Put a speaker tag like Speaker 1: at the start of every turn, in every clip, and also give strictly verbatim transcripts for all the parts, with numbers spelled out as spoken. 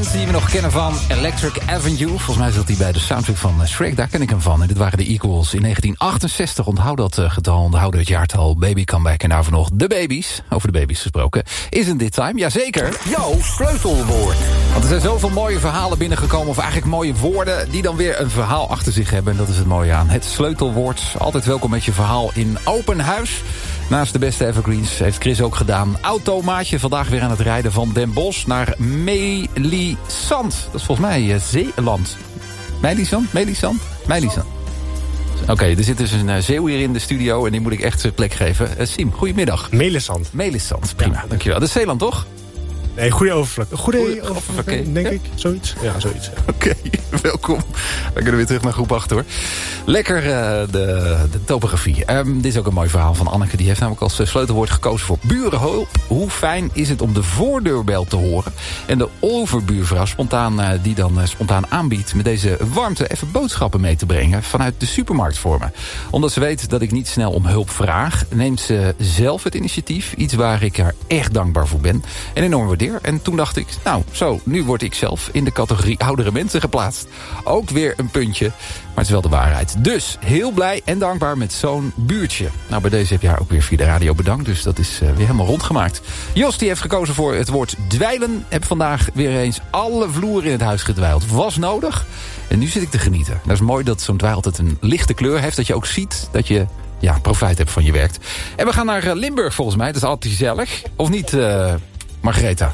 Speaker 1: Sound, die we nog kennen van Electric Avenue. Volgens mij zat hij bij de soundtrack van Shrek, daar ken ik hem van. En dit waren de Equals in negentien achtenzestig. Onthoud dat uh, getal, onthoud het jaartal. Baby Comeback en daarvoor nog de baby's. Over de baby's gesproken. Isn't it time? Jazeker, jouw sleutelwoord. Want er zijn zoveel mooie verhalen binnengekomen, of eigenlijk mooie woorden, die dan weer een verhaal achter zich hebben. En dat is het mooie aan het sleutelwoord. Altijd welkom met je verhaal in open huis. Naast de beste evergreens heeft Chris ook gedaan. Automaatje, vandaag weer aan het rijden van Den Bosch naar Melisand. Dat is volgens mij uh, Zeeland. Melisand? Melisand? Melisand. Oké, okay, er zit dus een uh, Zeeuw hier in de studio en die moet ik echt uh, plek geven. Uh, Siem, goedemiddag.
Speaker 2: Melisand.
Speaker 1: Melisand, prima, ja. Dankjewel. Dat is Zeeland, toch?
Speaker 2: Nee, goede overvlakte. Goede,
Speaker 1: goede
Speaker 2: overvlakte,
Speaker 1: overvlakte,
Speaker 2: denk
Speaker 1: ja.
Speaker 2: ik. Zoiets. Ja, zoiets. Ja.
Speaker 1: Oké, okay, welkom. We kunnen weer terug naar groep acht, hoor. Lekker uh, de, de topografie. Um, dit is ook een mooi verhaal van Anneke. Die heeft namelijk als sleutelwoord gekozen voor burenhulp. Hoe fijn is het om de voordeurbel te horen? En de overbuurvrouw spontaan, uh, die dan uh, spontaan aanbiedt met deze warmte even boodschappen mee te brengen vanuit de supermarkt voor me. Omdat ze weet dat ik niet snel om hulp vraag, neemt ze zelf het initiatief. Iets waar ik haar echt dankbaar voor ben. En enorm waardeer. En toen dacht ik, nou zo, nu word ik zelf in de categorie oudere mensen geplaatst. Ook weer een puntje, maar het is wel de waarheid. Dus heel blij en dankbaar met zo'n buurtje. Nou, bij deze heb je haar ook weer via de radio bedankt. Dus dat is uh, weer helemaal rondgemaakt. Jos die heeft gekozen voor het woord dweilen. Heb vandaag weer eens alle vloeren in het huis gedwijld. Was nodig. En nu zit ik te genieten. Dat is mooi dat zo'n dweil altijd een lichte kleur heeft. Dat je ook ziet dat je ja, profijt hebt van je werk. En we gaan naar uh, Limburg volgens mij. Dat is altijd gezellig. Of niet... Uh, Margaretha?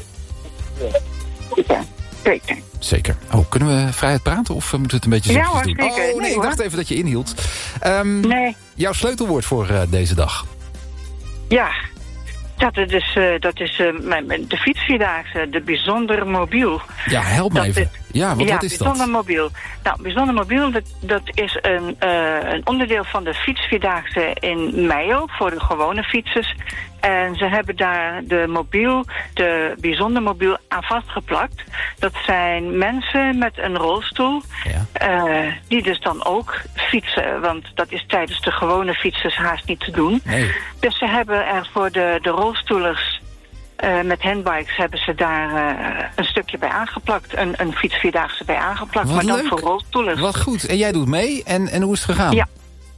Speaker 3: Ja, zeker.
Speaker 1: Zeker. Oh, kunnen we vrijheid praten of moeten we het een beetje zachtjes doen?
Speaker 3: Ja, zeker.
Speaker 1: Oh, nee, ik dacht even dat je inhield. Um,
Speaker 3: nee.
Speaker 1: Jouw sleutelwoord voor uh, deze dag?
Speaker 3: Ja, dat is, uh, dat is uh, mijn, de fietsvierdaagse, de bijzonder mobiel.
Speaker 1: Ja, help me
Speaker 3: dat
Speaker 1: even.
Speaker 3: Is,
Speaker 1: ja, wat,
Speaker 3: ja,
Speaker 1: wat is dat?
Speaker 3: bijzonder mobiel. Nou, bijzonder mobiel, dat, dat is een, uh, een onderdeel van de fietsvierdaagse in mei ook, voor de gewone fietsers. En ze hebben daar de mobiel, de bijzonder mobiel aan vastgeplakt. Dat zijn mensen met een rolstoel, ja. uh, die dus dan ook fietsen. Want dat is tijdens de gewone fietsers haast niet te doen.
Speaker 1: Nee.
Speaker 3: Dus ze hebben er voor de, de rolstoelers uh, met handbikes hebben ze daar uh, een stukje bij aangeplakt. Een, een fietsvierdaagse bij aangeplakt,
Speaker 1: Wat
Speaker 3: maar dan
Speaker 1: leuk.
Speaker 3: voor rolstoelers.
Speaker 1: Wat goed. En jij doet mee. En, en hoe is het gegaan?
Speaker 3: Ja.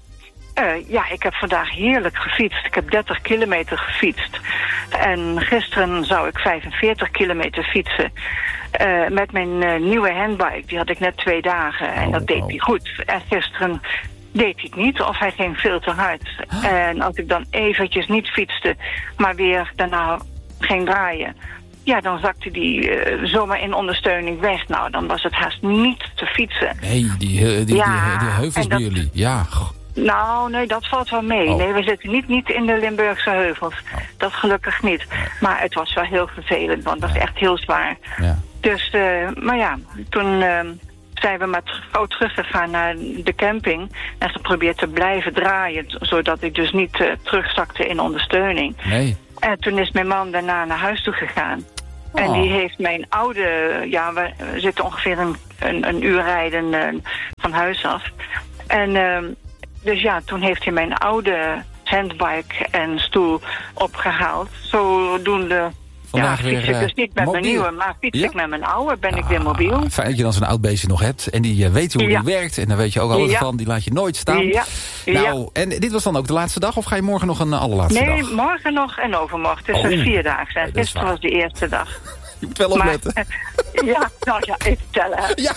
Speaker 3: Uh, ja, ik heb vandaag heerlijk gefietst. Ik heb dertig kilometer gefietst. En gisteren zou ik vijfenveertig kilometer fietsen. Uh, met mijn uh, nieuwe handbike. Die had ik net twee dagen. En
Speaker 1: oh,
Speaker 3: dat deed
Speaker 1: oh.
Speaker 3: hij goed. En gisteren deed hij het niet. Of hij ging veel te hard.
Speaker 1: Huh?
Speaker 3: En als ik dan eventjes niet fietste, maar weer daarna ging draaien, ja, dan zakte die uh, zomaar in ondersteuning weg. Nou, dan was het haast niet te fietsen.
Speaker 1: Nee, die, die, die,
Speaker 3: ja,
Speaker 1: die, die heuvels bij jullie. Ja, goh.
Speaker 3: Nou, nee, dat valt wel mee.
Speaker 1: Oh.
Speaker 3: Nee, we zitten niet, niet in de Limburgse heuvels. Oh. Dat gelukkig niet. Maar het was wel heel vervelend, want dat was echt heel zwaar.
Speaker 1: Ja.
Speaker 3: Dus, uh, maar ja, toen uh, zijn we met gauw teruggegaan naar de camping en geprobeerd te blijven draaien, zodat ik dus niet uh, terugzakte in ondersteuning.
Speaker 1: Nee.
Speaker 3: En toen is mijn man daarna naar huis toe gegaan. Oh. En die heeft mijn oude, ja, we zitten ongeveer een, een, een uur rijden uh, van huis af. En uh, dus ja, toen heeft hij mijn oude handbike en stoel opgehaald. Zodoende
Speaker 1: Vandaag
Speaker 3: ja, fiets
Speaker 1: weer,
Speaker 3: ik dus niet met
Speaker 1: mobiel.
Speaker 3: mijn nieuwe, maar fiets
Speaker 1: Ja?
Speaker 3: ik met mijn oude, ben
Speaker 1: ah,
Speaker 3: ik weer mobiel.
Speaker 1: Fijn dat je dan zo'n oud beestje nog hebt. En die uh, weet hoe
Speaker 3: ja.
Speaker 1: die werkt. En daar weet je ook alles
Speaker 3: ja.
Speaker 1: van. Die laat je nooit staan.
Speaker 3: Ja.
Speaker 1: Nou,
Speaker 3: ja.
Speaker 1: en dit was dan ook de laatste dag? Of ga je morgen nog een uh, allerlaatste
Speaker 3: nee,
Speaker 1: dag?
Speaker 3: Nee, morgen nog en overmorgen. Het is
Speaker 1: oh.
Speaker 3: een vierdaagse.
Speaker 1: Ja,
Speaker 3: gisteren was de eerste dag.
Speaker 1: Je moet wel opletten.
Speaker 3: Maar, ja, nou ja, even tellen.
Speaker 1: Ja.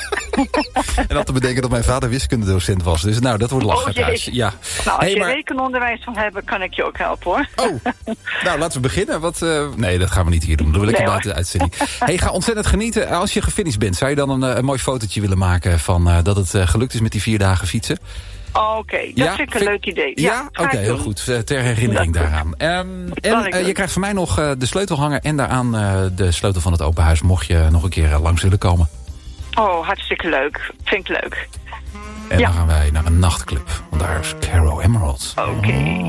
Speaker 1: En dat te bedenken dat mijn vader wiskundedocent was. Dus nou, dat wordt lachen
Speaker 3: oh,
Speaker 1: thuis. Ja.
Speaker 3: Nou, als
Speaker 1: hey,
Speaker 3: je
Speaker 1: maar...
Speaker 3: rekenonderwijs van hebben, kan ik je ook helpen, hoor.
Speaker 1: Oh, nou, laten we beginnen. Wat, uh... Nee, dat gaan we niet hier doen. Dat wil ik nee, buiten de uitzending. Hey, ga ontzettend genieten. Als je gefinished bent, zou je dan een, een mooi fotootje willen maken van uh, dat het uh, gelukt is met die vier dagen fietsen?
Speaker 3: Oké, okay, dat ja, vind ik een leuk idee. Ja,
Speaker 1: ja? oké, okay, heel goed. Uh, ter herinnering daaraan. Um, en uh, je krijgt van mij nog uh, de sleutelhanger en daaraan uh, de sleutel van het open huis, mocht je nog een keer uh, langs willen komen.
Speaker 3: Oh, hartstikke leuk. Vind ik leuk.
Speaker 1: En ja. dan gaan wij naar een nachtclub. Want daar is Caro Emerald.
Speaker 3: Oké. Okay.